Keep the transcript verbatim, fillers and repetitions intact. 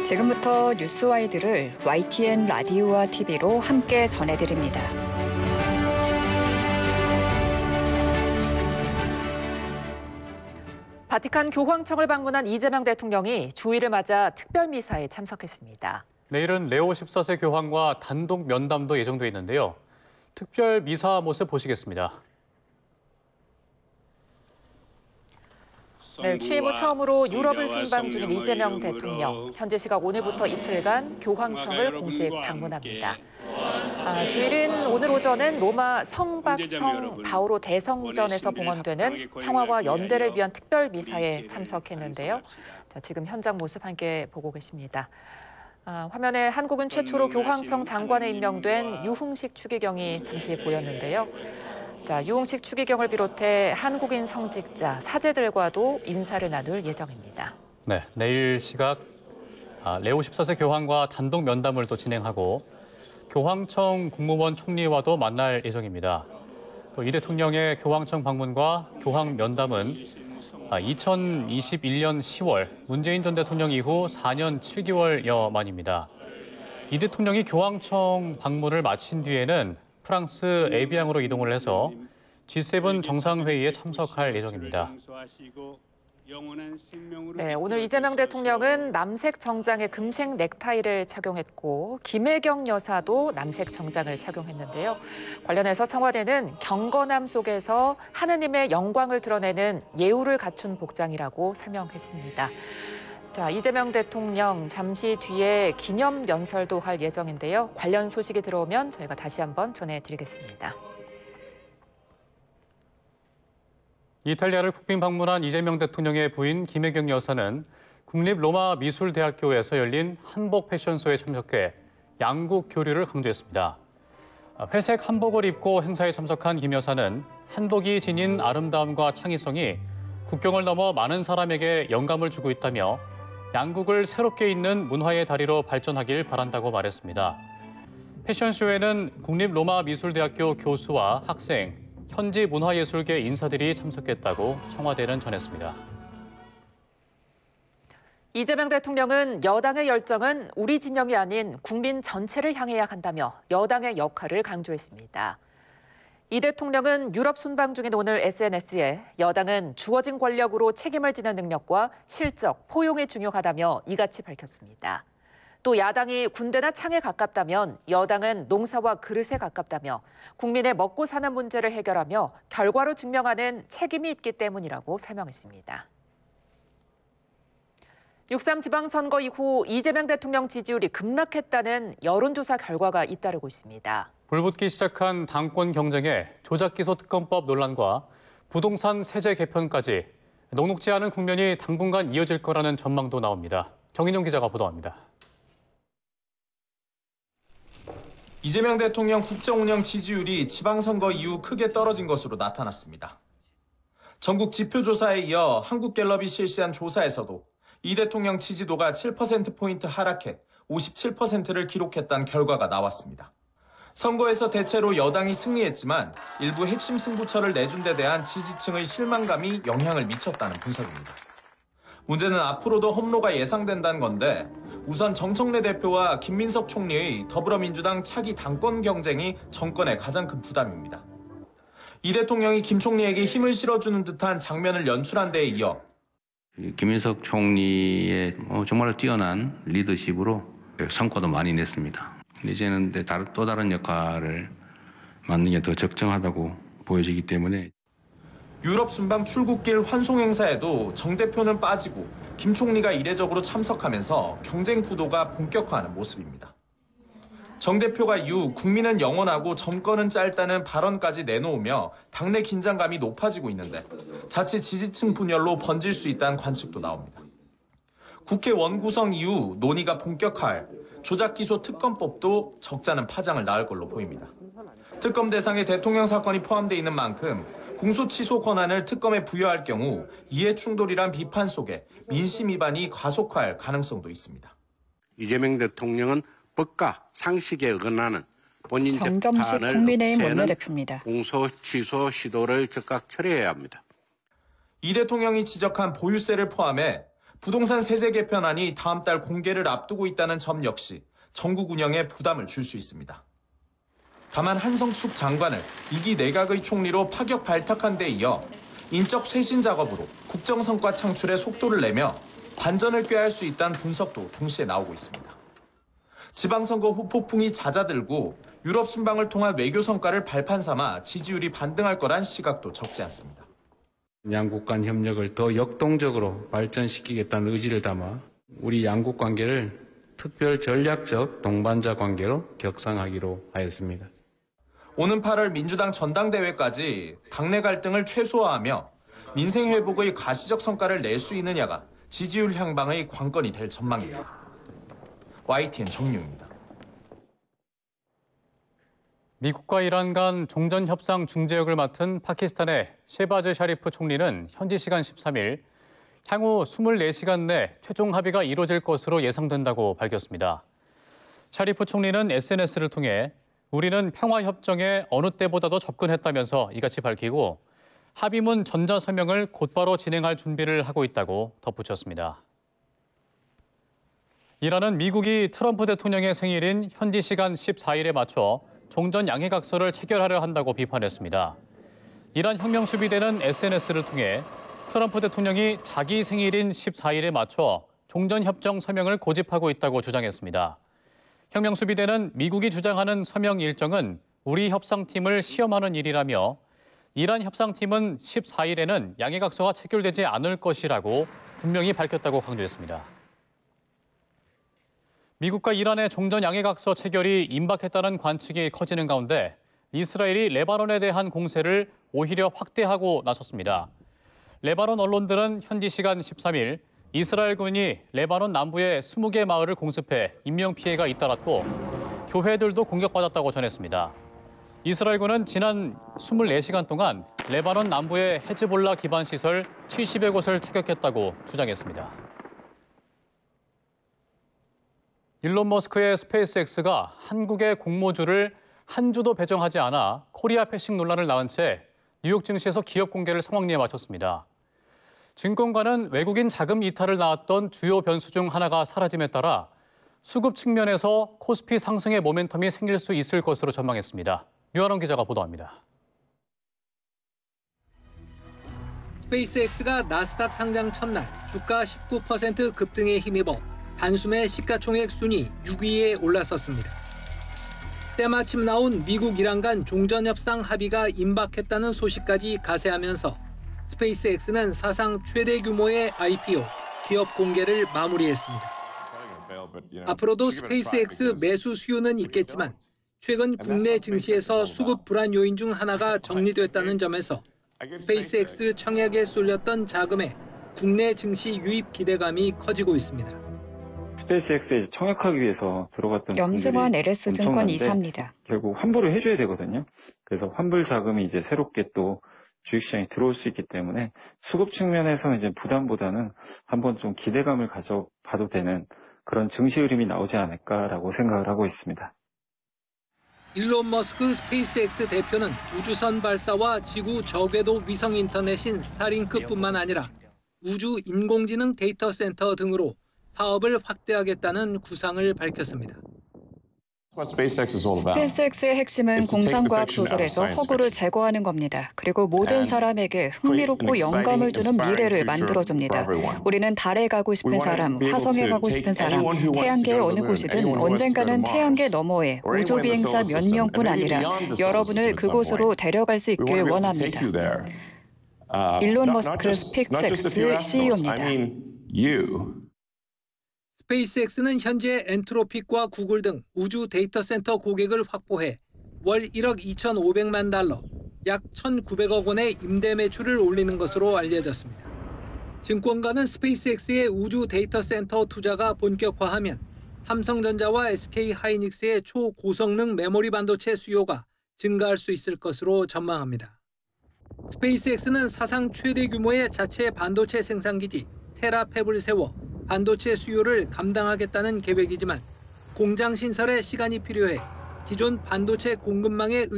지금부터 뉴스와이드를 와이티엔 라디오와 티비로 함께 전해드립니다. 바티칸 교황청을 방문한 이재명 대통령이 주일을 맞아 특별미사에 참석했습니다. 내일은 레오 십사 세 교황과 단독 면담도 예정돼 있는데요. 특별 미사 모습 보시겠습니다. 네, 취임 후 처음으로 유럽을 순방 중인 이재명 대통령. 현재 시각 오늘부터 이틀간 교황청을 공식 방문합니다. 아, 주일은 오늘 오전은 로마 성박성 바오로 대성전에서 봉헌되는 평화와 연대를 위한 특별 미사에 참석했는데요. 자, 지금 현장 모습 함께 보고 계십니다. 아, 화면에 한국은 최초로 교황청 장관에 임명된 유흥식 추기경이 잠시 보였는데요. 자, 유흥식 추기경을 비롯해 한국인 성직자, 사제들과도 인사를 나눌 예정입니다. 네, 내일 시각 아, 레오 십사 세 교황과 단독 면담을 또 진행하고 교황청 국무원 총리와도 만날 예정입니다. 또 이 대통령의 교황청 방문과 교황 면담은 이천이십일 년 시월 문재인 전 대통령 이후 사 년 칠 개월여 만입니다. 이 대통령이 교황청 방문을 마친 뒤에는 프랑스 에비앙으로 이동을 해서 지 세븐 정상회의에 참석할 예정입니다. 네, 오늘 이재명 대통령은 남색 정장에 금색 넥타이를 착용했고 김혜경 여사도 남색 정장을 착용했는데요. 관련해서 청와대는 경건함 속에서 하느님의 영광을 드러내는 예우를 갖춘 복장이라고 설명했습니다. 자, 이재명 대통령 잠시 뒤에 기념 연설도 할 예정인데요. 관련 소식이 들어오면 저희가 다시 한번 전해드리겠습니다. 이탈리아를 국빈 방문한 이재명 대통령의 부인 김혜경 여사는 국립로마미술대학교에서 열린 한복 패션쇼에 참석해 양국 교류를 강조했습니다. 회색 한복을 입고 행사에 참석한 김 여사는 한복이 지닌 아름다움과 창의성이 국경을 넘어 많은 사람에게 영감을 주고 있다며 양국을 새롭게 잇는 문화의 다리로 발전하길 바란다고 말했습니다. 패션쇼에는 국립로마미술대학교 교수와 학생, 현지 문화예술계 인사들이 참석했다고 청와대는 전했습니다. 이재명 대통령은 여당의 열정은 우리 진영이 아닌 국민 전체를 향해야 한다며 여당의 역할을 강조했습니다. 이 대통령은 유럽 순방 중인 오늘 에스엔에스에 여당은 주어진 권력으로 책임을 지는 능력과 실적, 포용이 중요하다며 이같이 밝혔습니다. 또 야당이 군대나 창에 가깝다면 여당은 농사와 그릇에 가깝다며 국민의 먹고 사는 문제를 해결하며 결과로 증명하는 책임이 있기 때문이라고 설명했습니다. 육삼 지방선거 이후 이재명 대통령 지지율이 급락했다는 여론조사 결과가 잇따르고 있습니다. 불붙기 시작한 당권 경쟁에 조작기소 특검법 논란과 부동산 세제 개편까지 녹록지 않은 국면이 당분간 이어질 거라는 전망도 나옵니다. 정인용 기자가 보도합니다. 이재명 대통령 국정운영 지지율이 지방선거 이후 크게 떨어진 것으로 나타났습니다. 전국 지표조사에 이어 한국갤럽이 실시한 조사에서도 이 대통령 지지도가 칠 퍼센트포인트 하락해 오십칠 퍼센트를 기록했다는 결과가 나왔습니다. 선거에서 대체로 여당이 승리했지만 일부 핵심 승부처를 내준 데 대한 지지층의 실망감이 영향을 미쳤다는 분석입니다. 문제는 앞으로도 험로가 예상된다는 건데 우선 정청래 대표와 김민석 총리의 더불어민주당 차기 당권 경쟁이 정권의 가장 큰 부담입니다. 이 대통령이 김 총리에게 힘을 실어주는 듯한 장면을 연출한 데에 이어 김민석 총리의 정말로 뛰어난 리더십으로 성과도 많이 냈습니다. 이제는 또 다른 역할을 맡는 게 더 적정하다고 보여지기 때문에 유럽 순방 출국길 환송 행사에도 정 대표는 빠지고 김 총리가 이례적으로 참석하면서 경쟁 구도가 본격화하는 모습입니다. 정 대표가 이후 국민은 영원하고 정권은 짧다는 발언까지 내놓으며 당내 긴장감이 높아지고 있는데 자칫 지지층 분열로 번질 수 있다는 관측도 나옵니다. 국회 원구성 이후 논의가 본격화할 조작기소 특검법도 적잖은 파장을 낳을 걸로 보입니다. 특검 대상에 대통령 사건이 포함되어 있는 만큼 공소취소 권한을 특검에 부여할 경우 이해충돌이란 비판 속에 민심 위반이 가속화할 가능성도 있습니다. 이재명 대통령은 법과 상식에 어긋나는 본인 정점식 재판을 국민의힘 없애는 원내대표입니다. 공소취소 시도를 즉각 철회해야 합니다. 이 대통령이 지적한 보유세를 포함해 부동산 세제 개편안이 다음 달 공개를 앞두고 있다는 점 역시 전국 운영에 부담을 줄 수 있습니다. 다만 한성숙 장관을 이기 내각의 총리로 파격 발탁한 데 이어 인적 쇄신 작업으로 국정 성과 창출에 속도를 내며 관전을 꾀할 수 있다는 분석도 동시에 나오고 있습니다. 지방선거 후 폭풍이 잦아들고 유럽 순방을 통한 외교 성과를 발판 삼아 지지율이 반등할 거란 시각도 적지 않습니다. 양국 간 협력을 더 역동적으로 발전시키겠다는 의지를 담아 우리 양국 관계를 특별 전략적 동반자 관계로 격상하기로 하였습니다. 오는 팔월 민주당 전당대회까지 당내 갈등을 최소화하며 민생 회복의 가시적 성과를 낼 수 있느냐가 지지율 향방의 관건이 될 전망입니다. 와이티엔 정유입니다. 미국과 이란 간 종전 협상 중재역을 맡은 파키스탄의 셰바즈 샤리프 총리는 현지 시간 십삼 일 향후 이십사 시간 내 최종 합의가 이뤄질 것으로 예상된다고 밝혔습니다. 샤리프 총리는 에스엔에스를 통해 우리는 평화협정에 어느 때보다도 접근했다면서 이같이 밝히고 합의문 전자서명을 곧바로 진행할 준비를 하고 있다고 덧붙였습니다. 이란은 미국이 트럼프 대통령의 생일인 현지 시간 십사 일에 맞춰 종전 양해각서를 체결하려 한다고 비판했습니다. 이란 혁명수비대는 에스엔에스를 통해 트럼프 대통령이 자기 생일인 십사 일에 맞춰 종전협정 서명을 고집하고 있다고 주장했습니다. 혁명수비대는 미국이 주장하는 서명 일정은 우리 협상팀을 시험하는 일이라며 이란 협상팀은 십사 일에는 양해각서가 체결되지 않을 것이라고 분명히 밝혔다고 강조했습니다. 미국과 이란의 종전 양해각서 체결이 임박했다는 관측이 커지는 가운데 이스라엘이 레바논에 대한 공세를 오히려 확대하고 나섰습니다. 레바논 언론들은 현지 시간 십삼 일 이스라엘군이 레바논 남부의 이십 개 마을을 공습해 인명피해가 잇따랐고 교회들도 공격받았다고 전했습니다. 이스라엘군은 지난 이십사 시간 동안 레바논 남부의 헤즈볼라 기반 시설 칠십여 곳을 타격했다고 주장했습니다. 일론 머스크의 스페이스X가 한국의 공모주를 한 주도 배정하지 않아 코리아 패싱 논란을 낳은 채 뉴욕 증시에서 기업 공개를 성황리에 마쳤습니다. 증권가는 외국인 자금 이탈을 낳았던 주요 변수 중 하나가 사라짐에 따라 수급 측면에서 코스피 상승의 모멘텀이 생길 수 있을 것으로 전망했습니다. 유한원 기자가 보도합니다. 스페이스X가 나스닥 상장 첫날 주가 십구 퍼센트 급등에 힘입어 단숨에 시가총액 순위 육 위에 올라섰습니다. 때마침 나온 미국 이란 간 종전협상 합의가 임박했다는 소식까지 가세하면서 스페이스X는 사상 최대 규모의 아이피오, 기업 공개를 마무리했습니다. 앞으로도 스페이스X 매수 수요는 있겠지만 최근 국내 증시에서 수급 불안 요인 중 하나가 정리됐다는 점에서 스페이스X 청약에 쏠렸던 자금에 국내 증시 유입 기대감이 커지고 있습니다. 스페이스X에 청약하기 위해서 들어갔던 염승환 엘에스증권 엄청난데 이사입니다. 결국 환불을 해줘야 되거든요. 그래서 환불 자금이 이제 새롭게 또 주식시장에 들어올 수 있기 때문에 수급 측면에서는 이제 부담보다는 한번 좀 기대감을 가져봐도 되는 그런 증시 흐름이 나오지 않을까라고 생각을 하고 있습니다. 일론 머스크 스페이스X 대표는 우주선 발사와 지구 저궤도 위성 인터넷인 스타링크뿐만 아니라 우주 인공지능 데이터 센터 등으로 사업을 확대하겠다는 구상을 밝혔습니다. 스페이스X의 핵심은 공상과학 소설에서 허구를 제거하는 겁니다. 그리고 모든 사람에게 흥미롭고 영감을 주는 미래를 만들어줍니다. 우리는 달에 가고 싶은 사람, 화성에 가고 싶은 사람, 태양계의 어느 곳이든 언젠가는 태양계 너머에 우주 비행사 몇 명뿐 아니라 여러분을 그곳으로 데려갈 수 있길 원합니다. 일론 머스크 스페이스X 씨이오입니다. 스페이스X는 현재 엔트로픽과 구글 등 우주 데이터 센터 고객을 확보해 월 일억 이천오백만 달러, 약 천구백억 원의 임대 매출을 올리는 것으로 알려졌습니다. 증권가는 스페이스X의 우주 데이터 센터 투자가 본격화하면 삼성전자와 에스케이하이닉스의 초고성능 메모리 반도체 수요가 증가할 수 있을 것으로 전망합니다. 스페이스X는 사상 최대 규모의 자체 반도체 생산기지 테라팹을 세워 반도체 수요를 감당하겠다는 계획이지만 공장 신설에 시간이 필요해 기존 반도체 공급망의